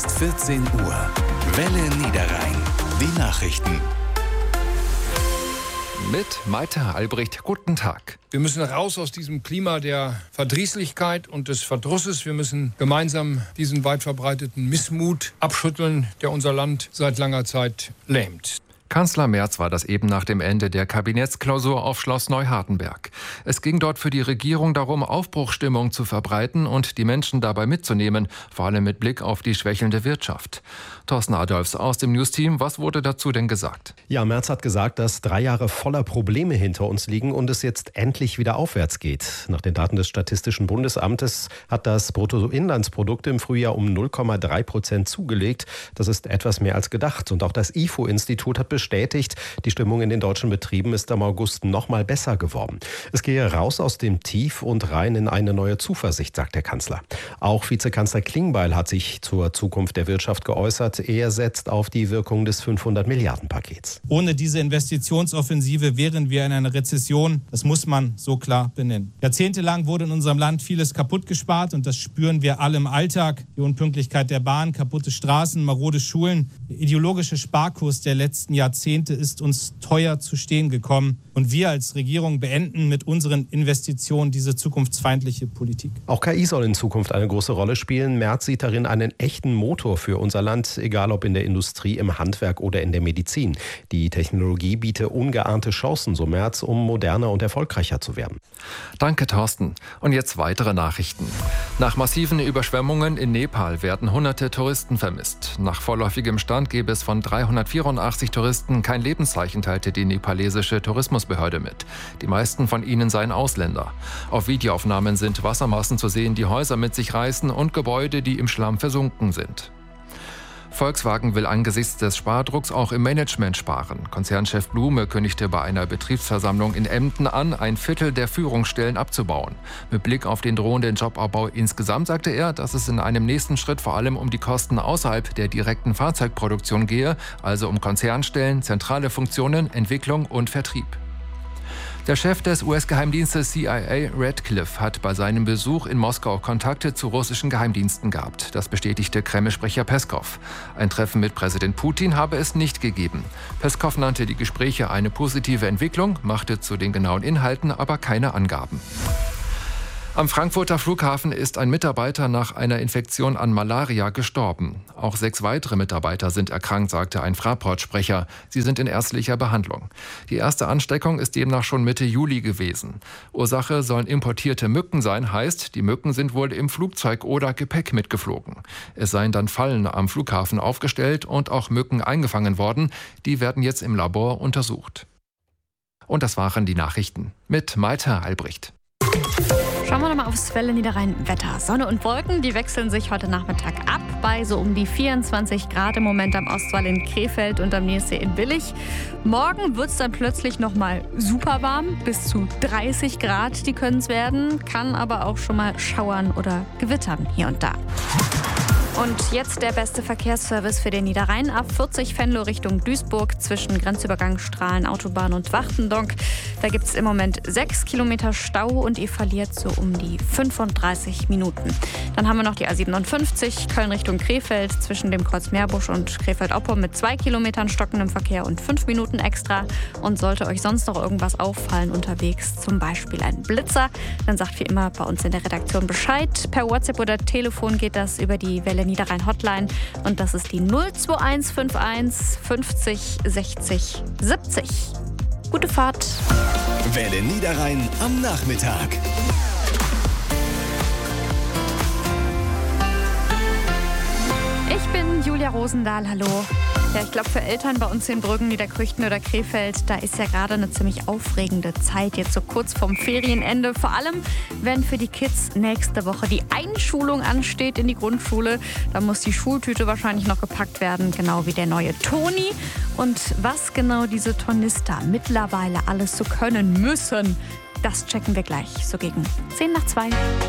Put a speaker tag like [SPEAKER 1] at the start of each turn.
[SPEAKER 1] 14 Uhr. Welle Niederrhein. Die Nachrichten.
[SPEAKER 2] Mit Malte Albrecht. Guten Tag.
[SPEAKER 3] Wir müssen raus aus diesem Klima der Verdrießlichkeit und des Verdrusses. Wir müssen gemeinsam diesen weit verbreiteten Missmut abschütteln, der unser Land seit langer Zeit lähmt.
[SPEAKER 2] Kanzler Merz war das eben nach dem Ende der Kabinettsklausur auf Schloss Neuhardenberg. Es ging dort für die Regierung darum, Aufbruchsstimmung zu verbreiten und die Menschen dabei mitzunehmen, vor allem mit Blick auf die schwächelnde Wirtschaft. Thorsten Adolfs aus dem Newsteam, was wurde dazu denn gesagt?
[SPEAKER 4] Ja, Merz hat gesagt, dass 3 Jahre voller Probleme hinter uns liegen und es jetzt endlich wieder aufwärts geht. Nach den Daten des Statistischen Bundesamtes hat das Bruttoinlandsprodukt im Frühjahr um 0,3% zugelegt. Das ist etwas mehr als gedacht. Und auch das IFO-Institut hat bestätigt, die Stimmung in den deutschen Betrieben ist im August noch mal besser geworden. Es gehe raus aus dem Tief und rein in eine neue Zuversicht, sagt der Kanzler. Auch Vizekanzler Klingbeil hat sich zur Zukunft der Wirtschaft geäußert. Er setzt auf die Wirkung des 500-Milliarden-Pakets.
[SPEAKER 5] Ohne diese Investitionsoffensive wären wir in einer Rezession. Das muss man so klar benennen. Jahrzehntelang wurde in unserem Land vieles kaputt gespart und das spüren wir alle im Alltag. Die Unpünktlichkeit der Bahn, kaputte Straßen, marode Schulen. Der ideologische Sparkurs der letzten Jahrzehnte ist uns teuer zu stehen gekommen. Und wir als Regierung beenden mit unseren Investitionen diese zukunftsfeindliche Politik.
[SPEAKER 4] Auch KI soll in Zukunft eine große Rolle spielen. Merz sieht darin einen echten Motor für unser Land, egal ob in der Industrie, im Handwerk oder in der Medizin. Die Technologie biete ungeahnte Chancen, so Merz, um moderner und erfolgreicher zu werden.
[SPEAKER 2] Danke, Thorsten. Und jetzt weitere Nachrichten. Nach massiven Überschwemmungen in Nepal werden hunderte Touristen vermisst. Nach vorläufigem Stand gäbe es von 384 Touristen kein Lebenszeichen, teilte die nepalesische Tourismusbehörde mit. Die meisten von ihnen seien Ausländer. Auf Videoaufnahmen sind Wassermassen zu sehen, die Häuser mit sich reißen und Gebäude, die im Schlamm versunken sind. Volkswagen will angesichts des Spardrucks auch im Management sparen. Konzernchef Blume kündigte bei einer Betriebsversammlung in Emden an, 1/4 der Führungsstellen abzubauen. Mit Blick auf den drohenden Jobabbau insgesamt sagte er, dass es in einem nächsten Schritt vor allem um die Kosten außerhalb der direkten Fahrzeugproduktion gehe, also um Konzernstellen, zentrale Funktionen, Entwicklung und Vertrieb. Der Chef des US-Geheimdienstes CIA, Radcliffe, hat bei seinem Besuch in Moskau Kontakte zu russischen Geheimdiensten gehabt. Das bestätigte Kreml-Sprecher Peskow. Ein Treffen mit Präsident Putin habe es nicht gegeben. Peskow nannte die Gespräche eine positive Entwicklung, machte zu den genauen Inhalten aber keine Angaben. Am Frankfurter Flughafen ist ein Mitarbeiter nach einer Infektion an Malaria gestorben. Auch 6 weitere Mitarbeiter sind erkrankt, sagte ein Fraport-Sprecher. Sie sind in ärztlicher Behandlung. Die erste Ansteckung ist demnach schon Mitte Juli gewesen. Ursache sollen importierte Mücken sein, heißt, die Mücken sind wohl im Flugzeug oder Gepäck mitgeflogen. Es seien dann Fallen am Flughafen aufgestellt und auch Mücken eingefangen worden. Die werden jetzt im Labor untersucht. Und das waren die Nachrichten mit Malte Albrecht.
[SPEAKER 6] Schauen wir nochmal aufs Welle Niederrhein-Wetter. Sonne und Wolken, die wechseln sich heute Nachmittag ab bei so um die 24 Grad im Moment am Ostwall in Krefeld und am Nierssee in Willich. Morgen wird es dann plötzlich nochmal super warm, bis zu 30 Grad, die können es werden, kann aber auch schon mal schauern oder gewittern hier und da. Und jetzt der beste Verkehrsservice für den Niederrhein. Ab 40 Venlo Richtung Duisburg zwischen Grenzübergang Strahlen, Autobahn und Wachtendonk. Da gibt es im Moment 6 Kilometer Stau und ihr verliert so um die 35 Minuten. Dann haben wir noch die A57 Köln Richtung Krefeld zwischen dem Kreuz Meerbusch und Krefeld-Oppum mit 2 Kilometern stockendem Verkehr und 5 Minuten extra. Und sollte euch sonst noch irgendwas auffallen unterwegs, zum Beispiel ein Blitzer, dann sagt wie immer bei uns in der Redaktion Bescheid. Per WhatsApp oder Telefon geht das über die Welle Niederrhein Hotline und das ist die 02151 50 60 70. Gute Fahrt.
[SPEAKER 1] Welle Niederrhein am Nachmittag.
[SPEAKER 6] Ich bin Julia Rosendahl, hallo. Ja, ich glaube für Eltern bei uns in Brüggen, Niederkrüchten oder Krefeld, da ist ja gerade eine ziemlich aufregende Zeit, jetzt so kurz vorm Ferienende. Vor allem, wenn für die Kids nächste Woche die Einschulung ansteht in die Grundschule. Da muss die Schultüte wahrscheinlich noch gepackt werden, genau wie der neue Toni. Und was genau diese Tornister mittlerweile alles so können müssen, das checken wir gleich, so gegen 1:10.